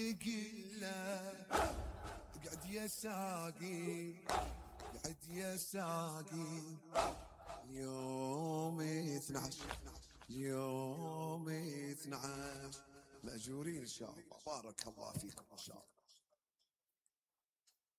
تقله اقعد يا ساقي، اقعد يا ساقي. يوم 12 يوم 12 مأجورين إن شاء الله. بارك الله فيكم إن شاء الله.